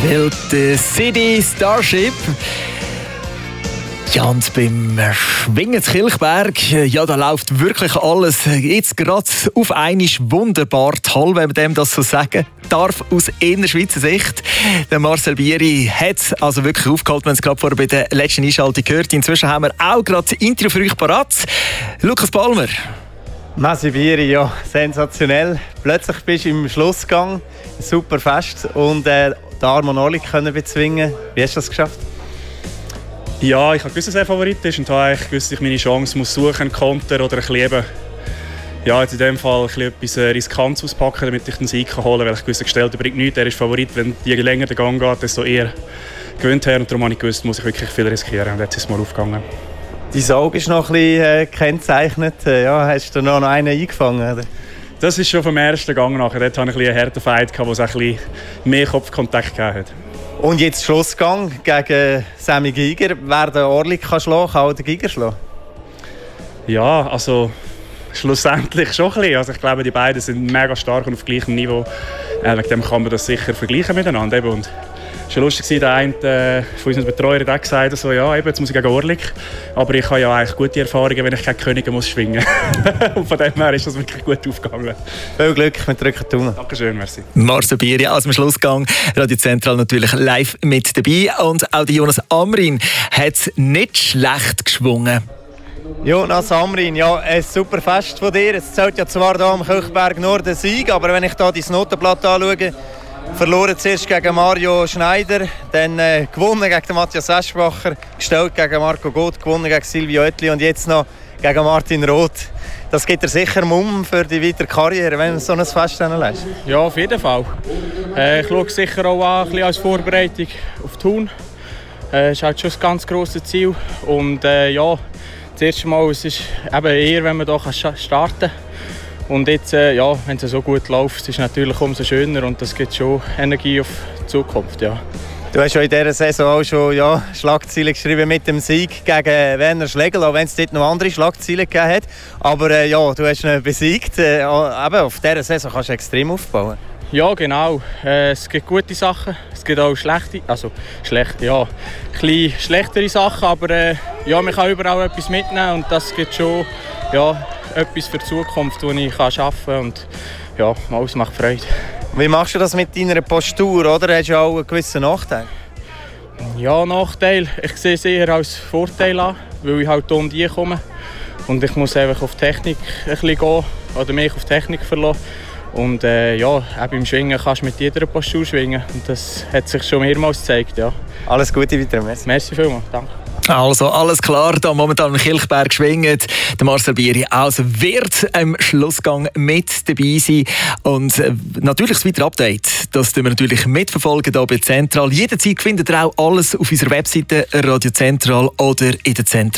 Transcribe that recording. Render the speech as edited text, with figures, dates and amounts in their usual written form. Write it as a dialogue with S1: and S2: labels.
S1: Wilde City Starship. Ja, und beim Schwingen zu Kilchberg, ja, da läuft wirklich alles jetzt gerade auf einmal wunderbar toll, wenn man dem das so sagen darf, aus Innerschweizer Sicht. Der Marcel Bieri hat also wirklich aufgeholt, wenn es gerade vorher bei der letzten Einschaltung gehört. Inzwischen haben wir auch gerade das Intro für euch parat. Lukas Palmer.
S2: Marcel Bieri, ja, sensationell. Plötzlich bist du im Schlussgang, super fest und den Arman Orlik bezwingen. Wie hast du das geschafft?
S3: Ja, ich habe gewusst, dass er Favorit ist und habe eigentlich gewusst, dass ich meine Chance muss suchen, einen Konter oder ein bisschen ja, jetzt in dem Fall etwas Riskantes auspacken, damit ich den Sieg holen kann, weil ich gewusst, gestellt bringt nichts. Er ist Favorit, wenn je länger der Gang geht, desto eher gewinnt er. Und darum habe ich gewusst, muss ich wirklich viel riskieren. Und jetzt ist es mal aufgegangen.
S2: Dein Auge ist noch ein bisschen gekennzeichnet. Ja, hast du noch einen eingefangen? Oder?
S3: Das ist schon vom ersten Gang nachher. Dort hatte ich einen harten Fight, wo es ein bisschen mehr Kopfkontakt gegeben hat.
S2: Und jetzt Schlussgang gegen Sammy Giger. Wer den Orlik kann schlagen, kann auch den Giger schlagen?
S3: Ja, also schlussendlich schon ein bisschen. Also ich glaube, die beiden sind mega stark und auf gleichem Niveau. Wegen dem kann man das sicher vergleichen miteinander. Und es war lustig, der eine von unseren Betreuern hat gesagt, also, ja, jetzt muss ich gegen Orlik. Aber ich habe ja eigentlich gute Erfahrungen, wenn ich gegen Könige muss schwingen muss. Und von dem her ist das wirklich gut aufgegangen.
S2: Viel Glück mit drücken Daumen.
S3: Dankeschön, merci.
S1: Marcel Bieri aus dem Schlussgang. Radio Zentral natürlich live mit dabei. Und auch Jonas Amrin hat nicht schlecht geschwungen.
S2: Jonas Amrin, ja, ein super Fest von dir. Es zählt ja zwar hier am Kilchberg nur den Sieg, aber wenn ich hier dein Notenblatt anschaue, verloren zuerst gegen Mario Schneider, dann gewonnen gegen Matthias Eschbacher, gestellt gegen Marco Gott, gewonnen gegen Silvio Oetli und jetzt noch gegen Martin Roth. Das gibt dir sicher Mumm für die weitere Karriere, wenn du so ein Fest lässt.
S4: Ja, auf jeden Fall. Ich schaue sicher auch an, ein bisschen als Vorbereitung auf Thun. Das ist halt schon ein ganz grosses Ziel. Und ja, das erste Mal es ist eben eher, wenn man hier starten kann. Und jetzt, ja, wenn es so gut läuft, ist es natürlich umso schöner und das gibt schon Energie auf die Zukunft. Ja.
S2: Du hast ja in dieser Saison auch schon Schlagzeilen geschrieben mit dem Sieg gegen Werner Schlegel, auch wenn es dort noch andere Schlagzeilen gegeben hat. Aber ja, du hast ihn besiegt. Eben, auf dieser Saison kannst du extrem aufbauen.
S4: Ja, genau. Es gibt gute Sachen, es gibt auch schlechte, ja, ein bisschen schlechtere Sachen, aber ja, man kann überall etwas mitnehmen und das gibt schon ja, etwas für die Zukunft, das ich arbeiten kann und ja, alles macht Freude.
S2: Wie machst du das mit deiner Postur, oder? Hast du auch einen gewissen Nachteil?
S4: Ja, Nachteil. Ich sehe es eher als Vorteil an, weil ich halt um die komme und ich muss einfach auf Technik ein bisschen gehen oder mich auf Technik verlassen. Und ja, auch beim Schwingen kannst du mit jeder Postur schwingen. Und das hat sich schon mehrmals gezeigt. Ja.
S2: Alles Gute weiter. Merci.
S4: Merci vielmals. Danke.
S1: Also, alles klar, da momentan im Kilchberg schwingt. Der Marcel Bieri also wird im Schlussgang mit dabei sein. Und natürlich das weitere Update, das tun wir natürlich mitverfolgen hier bei Zentral. Jederzeit findet ihr auch alles auf unserer Webseite Radio Zentral oder in der Zentral.